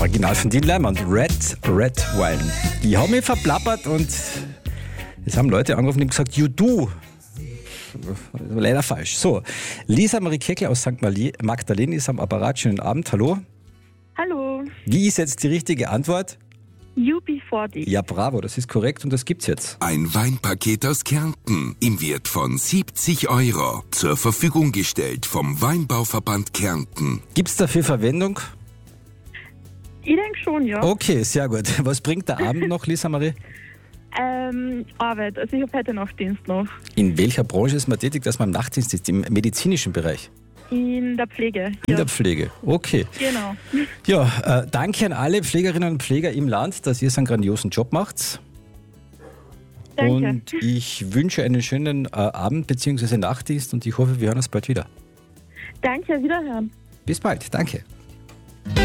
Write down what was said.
Original von Dean Lemon, Red Wine. Die haben mich verplappert und es haben Leute angerufen und gesagt, you do. Leider falsch. So, Lisa Marie Keckler aus St. Magdalene ist am Apparat. Schönen Abend, hallo. Hallo, Wie ist jetzt die richtige Antwort? UB40. Ja, bravo, das ist korrekt und das gibt's jetzt. Ein Weinpaket aus Kärnten im Wert von 70 € zur Verfügung gestellt vom Weinbauverband Kärnten. Gibt's dafür Verwendung? Ich denke schon, ja. Okay, sehr gut. Was bringt der Abend noch, Lisa Marie? Arbeit, also ich habe heute Nachtdienst noch. In welcher Branche ist man tätig, dass man im Nachtdienst ist? Im medizinischen Bereich? In der Pflege. In der Pflege, okay. Genau. Ja, danke an alle Pflegerinnen und Pfleger im Land, dass ihr so einen grandiosen Job macht. Danke. Und ich wünsche einen schönen Abend bzw. Nachtdienst und ich hoffe, wir hören uns bald wieder. Danke, wiederhören. Bis bald, danke.